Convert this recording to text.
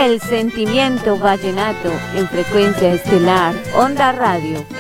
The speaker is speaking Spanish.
El sentimiento vallenato en frecuencia estelar, Onda Radio.